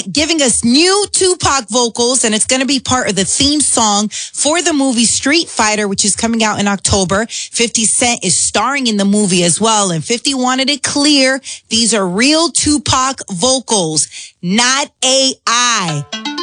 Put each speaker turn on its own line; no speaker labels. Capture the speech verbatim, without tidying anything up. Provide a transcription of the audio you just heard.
giving us new Tupac vocals, and it's going to be part of the theme song for the movie Street Fighter, which is coming out in October. fifty Cent is starring in the movie as well, and fifty wanted it clear. These are real Tupac vocals, not A I.